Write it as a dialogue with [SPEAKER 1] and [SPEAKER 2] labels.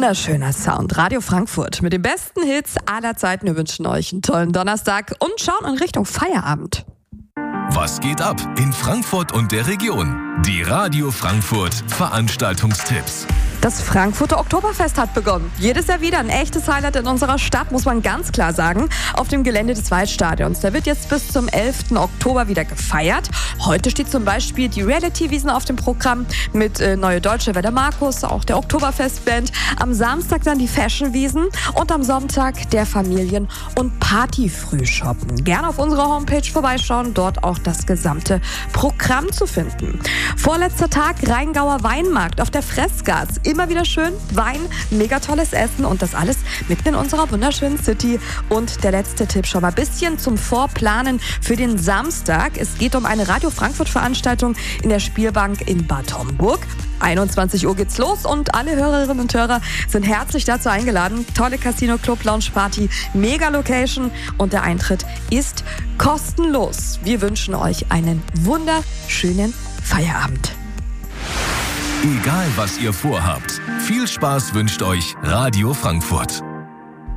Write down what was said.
[SPEAKER 1] wunderschöner Sound. Radio Frankfurt mit den besten Hits aller Zeiten. Wir wünschen euch einen tollen Donnerstag und schauen in Richtung Feierabend.
[SPEAKER 2] Was geht ab in Frankfurt und der Region? Die Radio Frankfurt Veranstaltungstipps.
[SPEAKER 1] Das Frankfurter Oktoberfest hat begonnen. Jedes Jahr wieder ein echtes Highlight in unserer Stadt, muss man ganz klar sagen, auf dem Gelände des Waldstadions. Da wird jetzt bis zum 11. Oktober wieder gefeiert. Heute steht zum Beispiel die Reality-Wiesn auf dem Programm mit Neue Deutsche Welle Markus, auch der Oktoberfestband. Am Samstag dann die Fashion-Wiesn und am Sonntag der Familien- und Party-Frühshoppen. Gerne auf unserer Homepage vorbeischauen, dort auch das gesamte Programm zu finden. Vorletzter Tag Rheingauer Weinmarkt auf der Fressgas. Immer wieder schön, Wein, mega tolles Essen und das alles mitten in unserer wunderschönen City. Und der letzte Tipp schon mal ein bisschen zum Vorplanen für den Samstag. Es geht um eine Radio Frankfurt Veranstaltung in der Spielbank in Bad Homburg. 21 Uhr geht's los und alle Hörerinnen und Hörer sind herzlich dazu eingeladen. Tolle Casino, Club, Lounge Party, mega Location und der Eintritt ist kostenlos. Wir wünschen euch einen wunderschönen Feierabend.
[SPEAKER 2] Egal was ihr vorhabt, viel Spaß wünscht euch Radio Frankfurt.